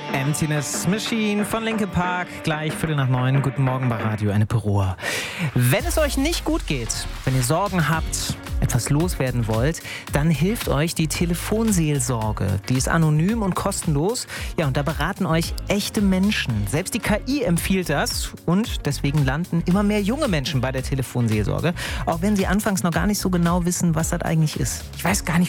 Emptiness Machine von Linkin Park, gleich 8:45. Guten Morgen bei Radio Ennepe-Ruhr. Wenn es euch nicht gut geht, wenn ihr Sorgen habt, etwas loswerden wollt, dann hilft euch die Telefonseelsorge. Die ist anonym und kostenlos. Ja, und da beraten euch echte Menschen. Selbst die KI empfiehlt das und deswegen landen immer mehr junge Menschen bei der Telefonseelsorge, auch wenn sie anfangs noch gar nicht so genau wissen, was das eigentlich ist. Ich weiß gar nicht,